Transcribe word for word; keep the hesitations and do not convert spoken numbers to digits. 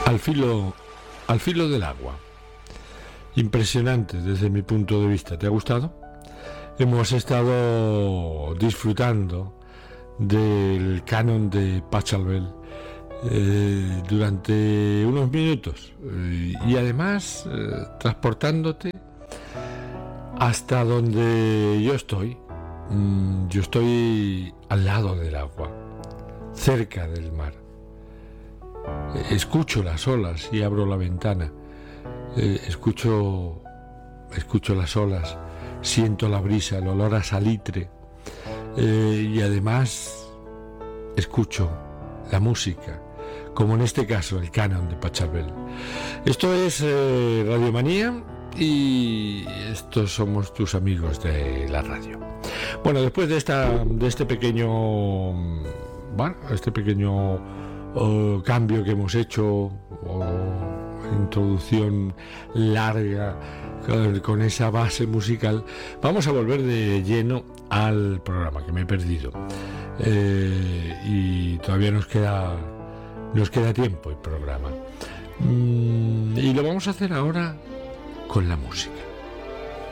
Al filo, al filo del agua. Impresionante desde mi punto de vista. ¿Te ha gustado? Hemos estado disfrutando del canon de Pachelbel eh, durante unos minutos eh, y además eh, transportándote hasta donde yo estoy. Mm, yo estoy al lado del agua, cerca del mar. Eh, escucho las olas y abro la ventana. Eh, escucho, escucho las olas, siento la brisa, el olor a salitre eh, y además escucho la música, como en este caso el canon de Pachelbel. Esto es eh, Radiomanía y estos somos tus amigos de la radio. Bueno, después de esta, de este pequeño, bueno, este pequeño oh, cambio que hemos hecho, oh, introducción larga con, con esa base musical, vamos a volver de lleno al programa, que me he perdido eh, y todavía nos queda nos queda tiempo el programa mm, y lo vamos a hacer ahora con la música.